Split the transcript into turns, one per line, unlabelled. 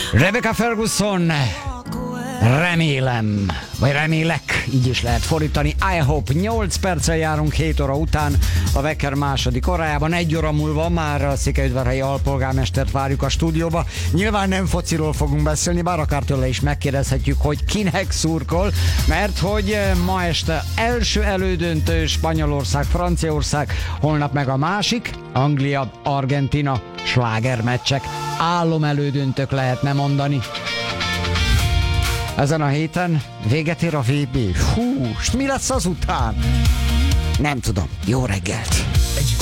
Rebecca Ferguson, remélem, vagy remélek, így is lehet fordítani. I hope 8 perccel járunk 7 óra után a Wecker második órájában. 1 óra múlva már a Székelyudvarhelyi alpolgármestert várjuk a stúdióba. Nyilván nem fociról fogunk beszélni, bár akár tőle is megkérdezhetjük, hogy kinek szurkol, mert hogy ma este első elődöntő Spanyolország, Franciaország, holnap meg a másik, Anglia, Argentina, slágermeccsek, álomelődöntök lehetne mondani. Ezen a héten véget ér a VB. Hú, és mi lesz azután? Nem tudom. Jó reggelt!